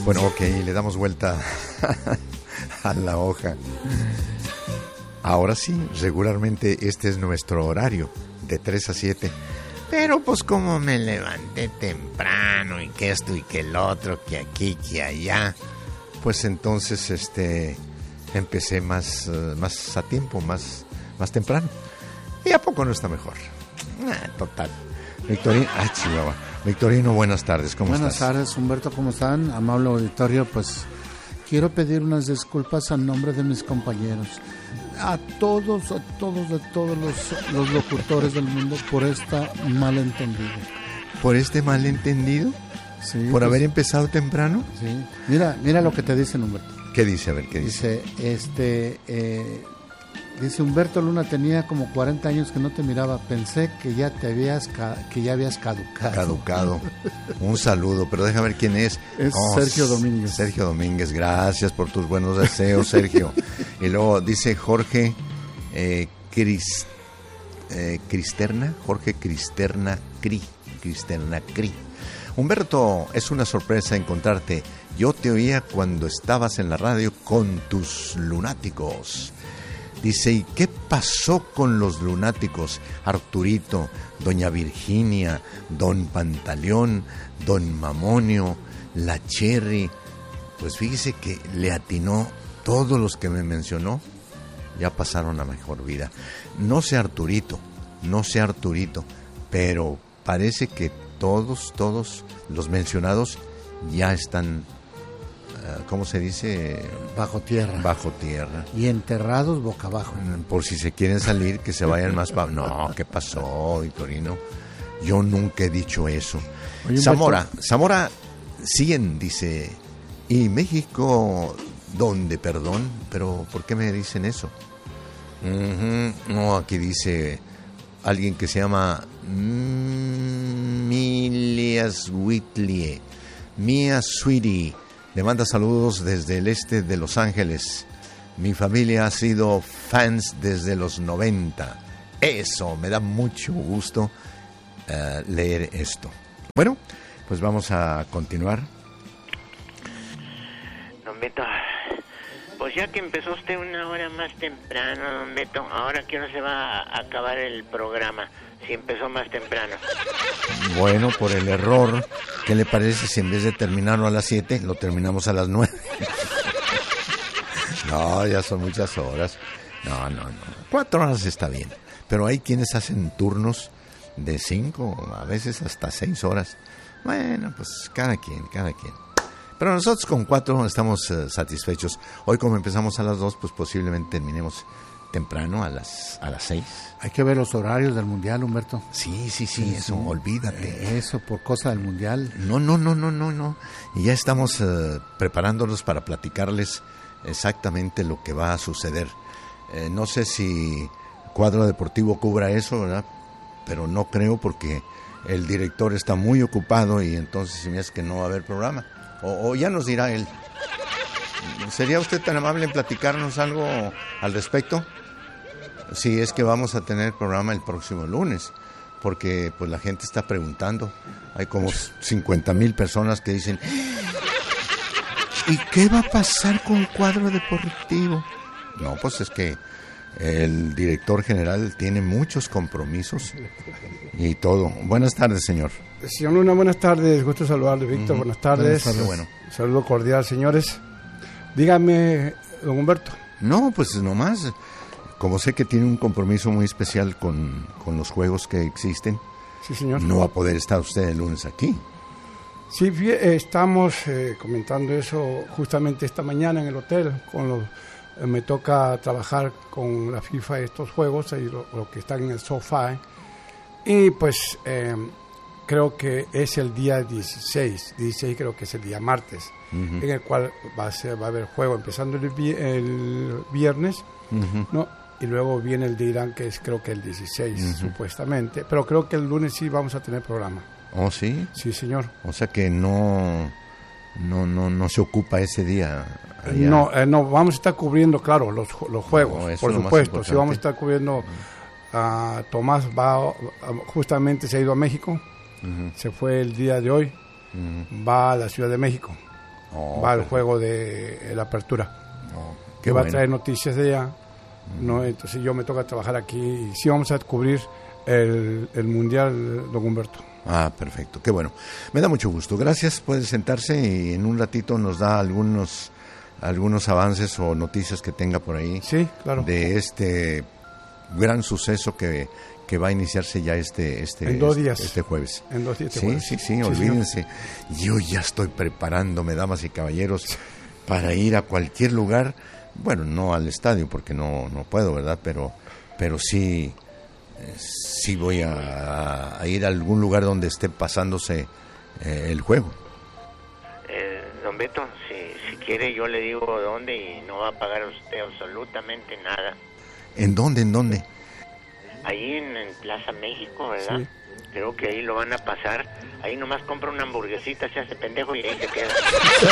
Bueno, ok, le damos vuelta a la hoja. Ahora sí, regularmente este es nuestro horario, de 3 a 7. Pero pues como me levanté temprano y que esto y que el otro, que aquí, que allá, pues entonces empecé más a tiempo, más temprano. ¿Y a poco no está mejor? Total. Victorino, Chihuahua. Victorino, buenas tardes, ¿cómo buenas estás? Buenas tardes, Humberto, ¿cómo están? Amable auditorio, pues quiero pedir unas disculpas a nombre de mis compañeros, a todos los locutores del mundo por esta malentendido. ¿Por este malentendido? Sí. ¿Por pues, haber empezado temprano? Sí. Mira lo que te dicen, Humberto. ¿Qué dice? A ver, ¿qué dice? Dice Humberto Luna, tenía como 40 años que no te miraba, pensé que ya habías caducado. Caducado. Un saludo, pero déjame ver quién es. Sergio Domínguez. Sergio Domínguez, gracias por tus buenos deseos, Sergio. Y luego dice Jorge Cristerna Cri. Humberto, es una sorpresa encontrarte. Yo te oía cuando estabas en la radio con tus lunáticos. Dice, ¿y qué pasó con los lunáticos? Arturito, doña Virginia, don Pantaleón, don Mamonio, la Cherry. Pues fíjese que le atinó todos los que me mencionó, ya pasaron a mejor vida. No sé Arturito, pero parece que todos los mencionados ya están, ¿cómo se dice? Bajo tierra. Y enterrados boca abajo. Por si se quieren salir, que se vayan más para... No, ¿qué pasó, Victorino? Yo nunca he dicho eso. Oye, Zamora 100 dice, ¿y México dónde, perdón? Pero ¿por qué me dicen eso? No, aquí dice alguien que se llama Milias Whitlie. Mia Sweetie le manda saludos desde el este de Los Ángeles. Mi familia ha sido fans desde los 90. Eso, me da mucho gusto leer esto. Bueno, pues vamos a continuar. Don Beto, pues ya que empezó usted una hora más temprano, don Beto, ahora que no se va a acabar el programa, si empezó más temprano. Bueno, por el error, ¿qué le parece si en vez de terminarlo a las 7, lo terminamos a las 9? No, ya son muchas horas. No. 4 horas está bien. Pero hay quienes hacen turnos de 5, a veces hasta 6 horas. Bueno, pues cada quien. Pero nosotros con 4 estamos satisfechos. Hoy como empezamos a las 2, pues posiblemente terminemos temprano a las 6. Hay que ver los horarios del mundial, Humberto. Sí, eso, olvídate. Eso por cosa del mundial. No. Y ya estamos preparándonos para platicarles exactamente lo que va a suceder. No sé si Cuadro Deportivo cubra eso, ¿verdad? Pero no creo porque el director está muy ocupado y entonces se me hace que no va a haber programa. O ya nos dirá él. ¿Sería usted tan amable en platicarnos algo al respecto? Sí, es que vamos a tener programa el próximo lunes, porque pues la gente está preguntando. Hay como 50,000 personas que dicen, ¿y qué va a pasar con Cuadro Deportivo? No, pues es que el director general tiene muchos compromisos y todo. Buenas tardes, señor. Señor Luna, buenas tardes. Gusto saludarle, Víctor. Buenas tardes. Bueno. Saludo cordial, señores. Dígame, don Humberto. No, pues nomás, como sé que tiene un compromiso muy especial con los juegos que existen, sí, señor. No va a poder estar usted el lunes aquí. Sí, estamos comentando eso justamente esta mañana en el hotel. Me toca trabajar con la FIFA estos juegos, y lo que están en el sofá. Y pues creo que es el día 16 creo que es el día martes, en el cual va a haber juego empezando el viernes, ¿no? Y luego viene el de Irán, que es creo que el 16 supuestamente, pero creo que el lunes sí vamos a tener programa. ¿Oh, sí? Sí, señor. O sea que no se ocupa ese día allá. No, vamos a estar cubriendo, claro, los juegos, por supuesto. Sí, vamos a estar cubriendo. Tomás justamente se ha ido a México, se fue el día de hoy, va a la Ciudad de México. va al juego de la apertura. Que va a traer noticias de allá. ¿No? Entonces yo me toca trabajar aquí y sí vamos a cubrir el Mundial, don Humberto. Perfecto, qué bueno. Me da mucho gusto. Gracias, puede sentarse y en un ratito nos da algunos avances o noticias que tenga por ahí. Sí, claro. De este gran suceso que va a iniciarse ya en 2 días. Este jueves. En 2 días. Sí, olvídense. Yo ya estoy preparándome, damas y caballeros, para ir a cualquier lugar. Bueno, no al estadio porque no puedo, ¿verdad? Pero sí voy a ir a algún lugar donde esté pasándose el juego. Don Beto, si quiere yo le digo dónde y no va a pagar usted absolutamente nada. ¿En dónde? Ahí en Plaza México, ¿verdad? Sí. Creo que ahí lo van a pasar. Ahí nomás compra una hamburguesita, se hace pendejo y ahí se queda.